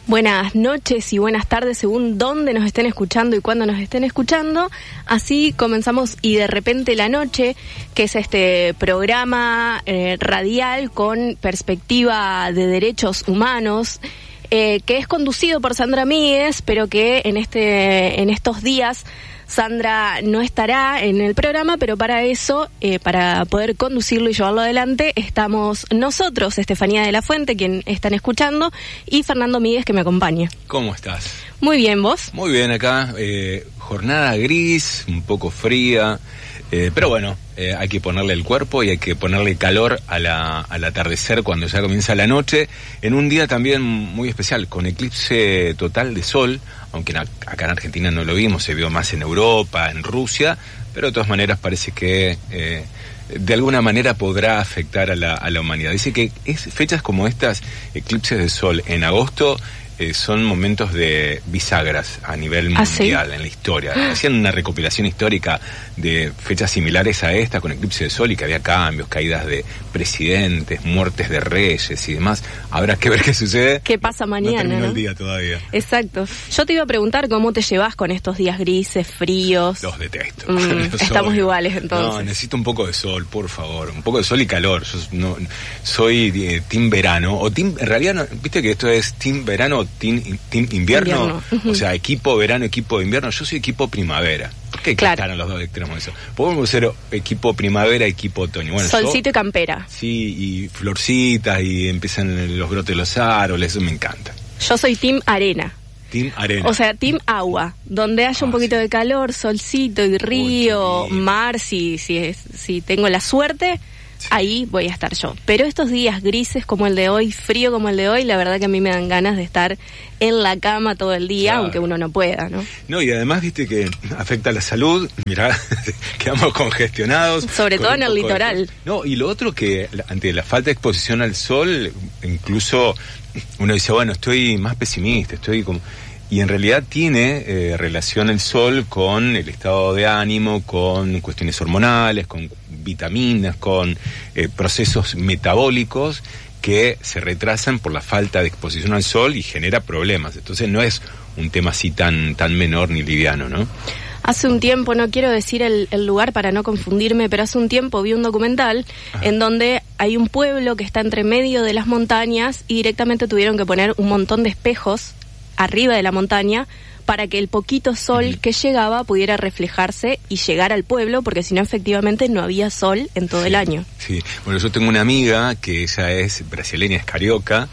Buenas noches y buenas tardes según dónde nos estén escuchando y cuándo nos estén escuchando. Así comenzamos Y de repente la noche, que es este programa radial con perspectiva de derechos humanos, que es conducido por Sandra Míguez, pero que en estos días Sandra no estará en el programa, pero para eso, para poder conducirlo y llevarlo adelante, estamos nosotros, Estefanía de la Fuente, quien están escuchando, y Fernando Míguez, que me acompaña. ¿Cómo estás? Muy bien, ¿vos? Muy bien acá, jornada gris, un poco fría, pero bueno, hay que ponerle el cuerpo y hay que ponerle calor al atardecer cuando ya comienza la noche, en un día también muy especial, con eclipse total de sol, aunque acá en Argentina no lo vimos, se vio más en Europa, en Rusia, pero de todas maneras parece que de alguna manera podrá afectar a la humanidad. Dice que fechas como estas, eclipses de sol en agosto, son momentos de bisagras a nivel mundial, en la historia. Hacían una recopilación histórica de fechas similares a esta, con eclipse de sol, y que había cambios, caídas de presidentes, muertes de reyes y demás. Habrá que ver qué sucede. ¿Qué pasa mañana? No terminó el día todavía. Exacto. Yo te iba a preguntar cómo te llevas con estos días grises, fríos. Los detesto. Estamos iguales entonces. No, necesito un poco de sol, por favor. Un poco de sol y calor. Yo no soy team verano, o team, en realidad, no, viste que esto es team verano o team invierno. O sea, equipo verano, equipo invierno. Yo soy equipo primavera. ¿Por qué están a los dos extremos eso? Podemos ser equipo primavera, equipo otoño. Bueno, solcito y campera. Sí, y florcitas, y empiezan los brotes de los árboles, eso me encanta. Yo soy team arena. Team arena. O sea, team agua, donde haya un poquito de calor, solcito y río, mar, si tengo la suerte, ahí voy a estar yo. Pero estos días grises como el de hoy, frío como el de hoy, la verdad que a mí me dan ganas de estar en la cama todo el día, aunque uno no pueda, ¿no? No, y además, viste que afecta a la salud, mirá, quedamos congestionados. Sobre todo en el litoral. No, y lo otro que, ante la falta de exposición al sol, incluso uno dice, bueno, estoy más pesimista, estoy como... Y en realidad tiene relación el sol con el estado de ánimo, con cuestiones hormonales, con vitaminas, con procesos metabólicos que se retrasan por la falta de exposición al sol y genera problemas. Entonces no es un tema así tan menor ni liviano, ¿no? Hace un tiempo, no quiero decir el lugar para no confundirme, pero hace un tiempo vi un documental en donde hay un pueblo que está entre medio de las montañas y directamente tuvieron que poner un montón de espejos arriba de la montaña para que el poquito sol que llegaba pudiera reflejarse y llegar al pueblo, porque si no, efectivamente no había sol en todo el año. Sí, bueno, yo tengo una amiga que ella es brasileña, es carioca,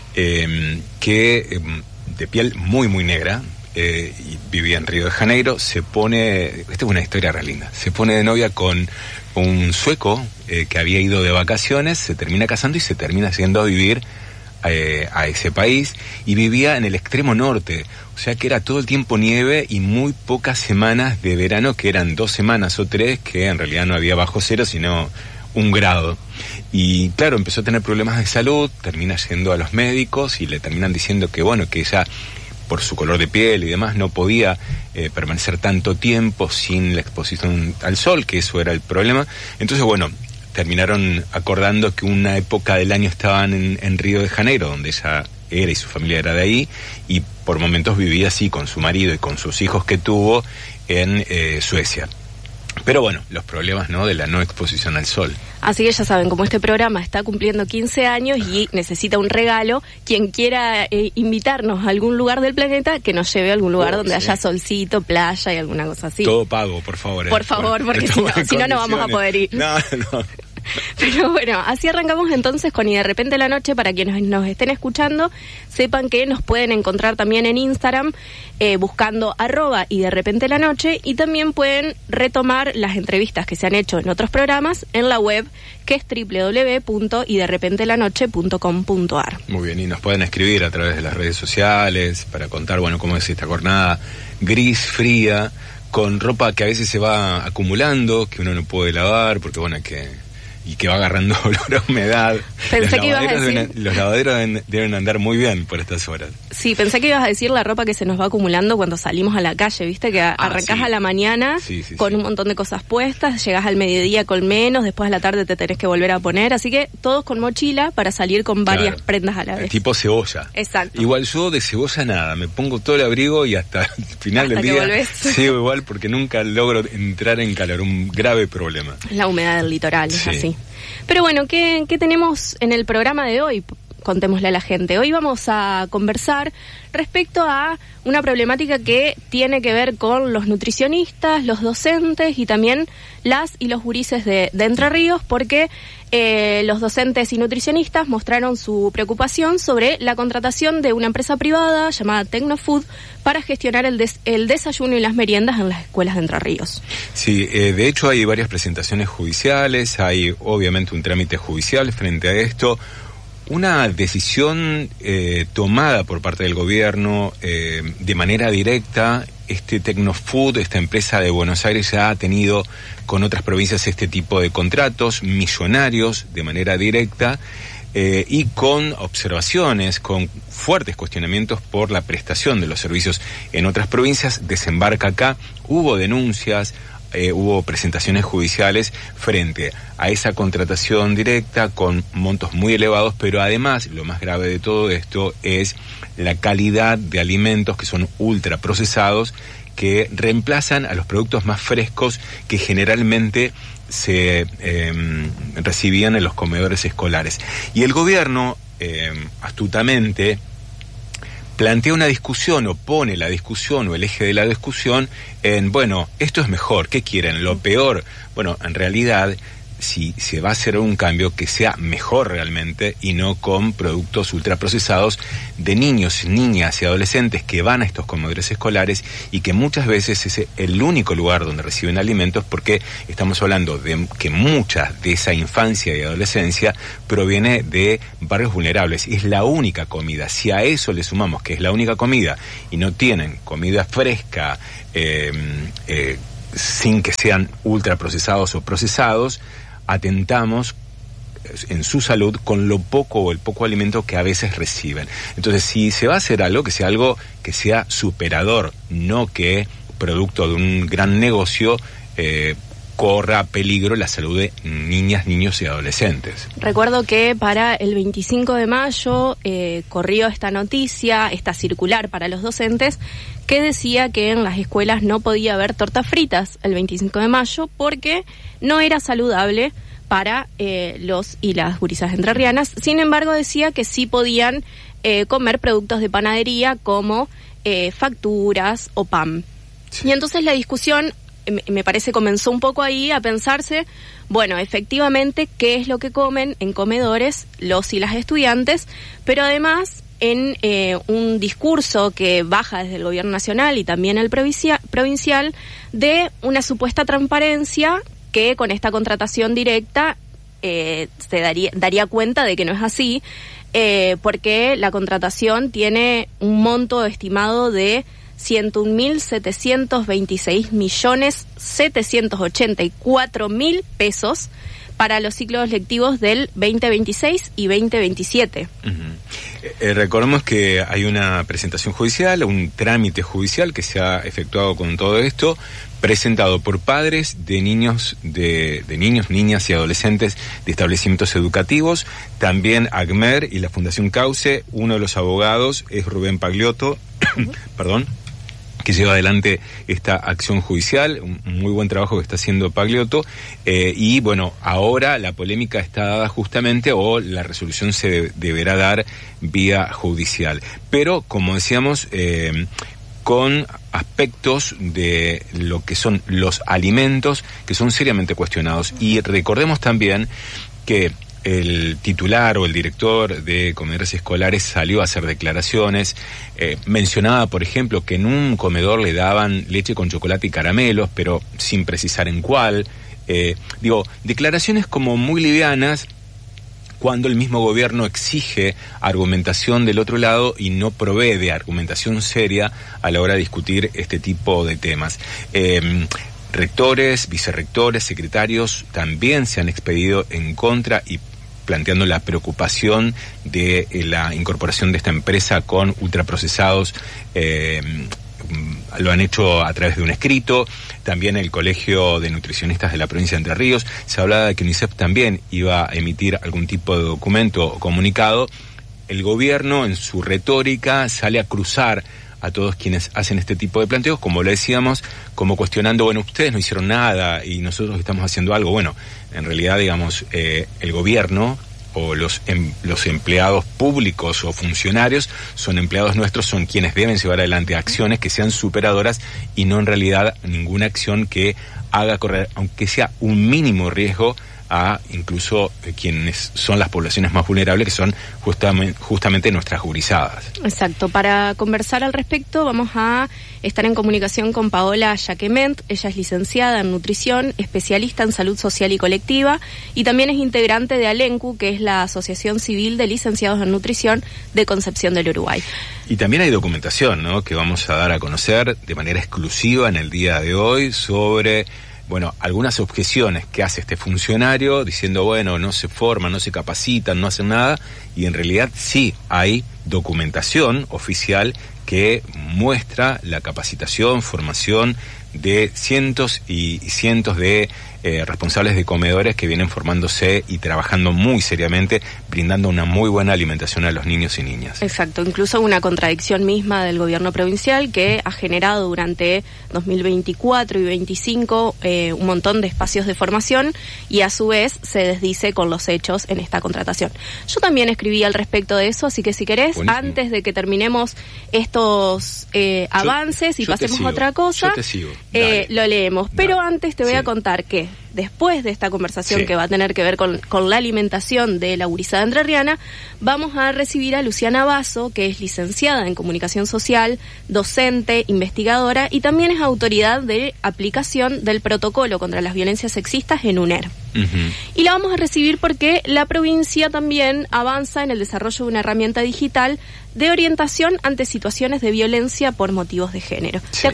que de piel muy, muy negra, y vivía en Río de Janeiro, esta es una historia re linda, se pone de novia con un sueco que había ido de vacaciones, se termina casando y se termina yendo a vivir a ese país, y vivía en el extremo norte, o sea que era todo el tiempo nieve y muy pocas semanas de verano, que eran 2 semanas o 3, que en realidad no había bajo cero, sino 1 grado. Y claro, empezó a tener problemas de salud, termina yendo a los médicos y le terminan diciendo que bueno, que ella, por su color de piel y demás, no podía permanecer tanto tiempo sin la exposición al sol, que eso era el problema. Entonces bueno, terminaron acordando que una época del año estaban en Río de Janeiro, donde ella era y su familia era de ahí, y por momentos vivía así con su marido y con sus hijos que tuvo en Suecia. Pero bueno, los problemas, ¿no?, de la no exposición al sol. Así que ya saben, como este programa está cumpliendo 15 años y necesita un regalo, quien quiera invitarnos a algún lugar del planeta, que nos lleve a algún lugar donde haya solcito, playa y alguna cosa así. Todo pago, por favor. Por favor, porque si no vamos a poder ir. No. Pero bueno, así arrancamos entonces con Y de repente la noche. Para quienes nos estén escuchando, sepan que nos pueden encontrar también en Instagram, buscando @y de repente la noche, y también pueden retomar las entrevistas que se han hecho en otros programas en la web, que es www.yderrepentelanoche.com.ar. Muy bien, y nos pueden escribir a través de las redes sociales para contar, bueno, cómo es esta jornada gris, fría, con ropa que a veces se va acumulando, que uno no puede lavar, porque bueno, hay que y que va agarrando olor a humedad. Pensé que ibas a decir... Los lavaderos deben andar muy bien por estas horas. Sí, pensé que ibas a decir la ropa que se nos va acumulando cuando salimos a la calle, ¿viste? Que arrancás a la mañana con un montón de cosas puestas, llegás al mediodía con menos, después a la tarde te tenés que volver a poner, así que todos con mochila para salir con varias prendas a la vez. Tipo cebolla. Exacto. Igual yo de cebolla nada, me pongo todo el abrigo y hasta el final del día sigo igual porque nunca logro entrar en calor, un grave problema. La humedad del litoral, es así. Pero bueno, ¿qué tenemos en el programa de hoy? Contémosle a la gente. Hoy vamos a conversar respecto a una problemática que tiene que ver con los nutricionistas, los docentes y también las y los gurises de Entre Ríos, porque los docentes y nutricionistas mostraron su preocupación sobre la contratación de una empresa privada llamada Tecnofood para gestionar el desayuno y las meriendas en las escuelas de Entre Ríos. Sí, de hecho hay varias presentaciones judiciales, hay obviamente un trámite judicial frente a esto. Una decisión tomada por parte del gobierno de manera directa. Este Tecnofood, esta empresa de Buenos Aires, ya ha tenido con otras provincias este tipo de contratos millonarios de manera directa y con observaciones, con fuertes cuestionamientos por la prestación de los servicios en otras provincias. Desembarca acá, hubo denuncias, hubo presentaciones judiciales frente a esa contratación directa con montos muy elevados, pero además lo más grave de todo esto es la calidad de alimentos que son ultraprocesados, que reemplazan a los productos más frescos que generalmente se recibían en los comedores escolares. Y el gobierno, astutamente, plantea una discusión o pone la discusión o el eje de la discusión en, bueno, esto es mejor, ¿qué quieren? ¿Lo peor? Bueno, en realidad, si se va a hacer un cambio, que sea mejor realmente y no con productos ultraprocesados de niños, niñas y adolescentes que van a estos comedores escolares y que muchas veces es el único lugar donde reciben alimentos, porque estamos hablando de que mucha de esa infancia y adolescencia proviene de barrios vulnerables. Es la única comida. Si a eso le sumamos que es la única comida y no tienen comida fresca, sin que sean ultraprocesados o procesados, atentamos en su salud con lo poco o el poco alimento que a veces reciben. Entonces, si se va a hacer algo que sea superador, no que producto de un gran negocio corra peligro la salud de niñas, niños y adolescentes. Recuerdo que para el 25 de mayo corrió esta noticia, esta circular para los docentes, que decía que en las escuelas no podía haber tortas fritas el 25 de mayo porque no era saludable para los y las gurisas entrerrianas. Sin embargo, decía que sí podían comer productos de panadería como facturas o pan. Sí. Y entonces la discusión, me parece, comenzó un poco ahí a pensarse, bueno, efectivamente, qué es lo que comen en comedores los y las estudiantes, pero además en un discurso que baja desde el gobierno nacional y también el provincial de una supuesta transparencia que con esta contratación directa se daría cuenta de que no es así, porque la contratación tiene un monto estimado de 101.726.784.000 pesos para los ciclos lectivos del 2026 y 2027. Recordemos que hay una presentación judicial, un trámite judicial que se ha efectuado con todo esto, presentado por padres de niños, niños, niñas y adolescentes de establecimientos educativos, también ACMER y la Fundación Cauce. Uno de los abogados es Rubén Pagliotto, que lleva adelante esta acción judicial, un muy buen trabajo que está haciendo Pagliotto, y bueno, ahora la polémica está dada justamente, o la resolución se deberá dar vía judicial. Pero, como decíamos, con aspectos de lo que son los alimentos que son seriamente cuestionados. Y recordemos también que el titular o el director de comedores escolares salió a hacer declaraciones, mencionaba, por ejemplo, que en un comedor le daban leche con chocolate y caramelos, pero sin precisar en cuál. Declaraciones como muy livianas, cuando el mismo gobierno exige argumentación del otro lado y no provee de argumentación seria a la hora de discutir este tipo de temas. Rectores, vicerrectores, secretarios también se han expedido en contra y planteando la preocupación de la incorporación de esta empresa con ultraprocesados. Lo han hecho a través de un escrito. También el Colegio de Nutricionistas de la provincia de Entre Ríos, se hablaba de que UNICEF también iba a emitir algún tipo de documento o comunicado. El gobierno, en su retórica, sale a cruzar a todos quienes hacen este tipo de planteos, como le decíamos, como cuestionando, bueno, ustedes no hicieron nada y nosotros estamos haciendo algo. Bueno, en realidad, digamos, el gobierno o los empleados públicos o funcionarios son empleados nuestros, son quienes deben llevar adelante acciones que sean superadoras y no en realidad ninguna acción que haga correr, aunque sea un mínimo riesgo, a incluso quienes son las poblaciones más vulnerables, que son justamente nuestras gurizadas. Exacto. Para conversar al respecto vamos a estar en comunicación con Paola Jaquement. Ella es licenciada en nutrición, especialista en salud social y colectiva, y también es integrante de ALENCU, que es la Asociación Civil de Licenciados en Nutrición de Concepción del Uruguay. Y también hay documentación, ¿no?, que vamos a dar a conocer de manera exclusiva en el día de hoy sobre, bueno, algunas objeciones que hace este funcionario diciendo, bueno, no se forman, no se capacitan, no hacen nada, y en realidad sí hay documentación oficial que muestra la capacitación, formación de cientos y cientos de responsables de comedores que vienen formándose y trabajando muy seriamente, brindando una muy buena alimentación a los niños y niñas. Exacto, incluso una contradicción misma del gobierno provincial que ha generado durante 2024 y 2025 un montón de espacios de formación y a su vez se desdice con los hechos en esta contratación. Yo también escribí al respecto de eso, así que si querés, buenísimo, antes de que terminemos estos avances y pasemos a otra cosa, lo leemos. Pero antes te voy a contar que después de esta conversación que va a tener que ver con la alimentación de la gurizada entrerriana, vamos a recibir a Luciana Basso, que es licenciada en Comunicación Social, docente, investigadora y también es autoridad de aplicación del protocolo contra las violencias sexistas en UNER. Y la vamos a recibir porque la provincia también avanza en el desarrollo de una herramienta digital de orientación ante situaciones de violencia por motivos de género. ¿Te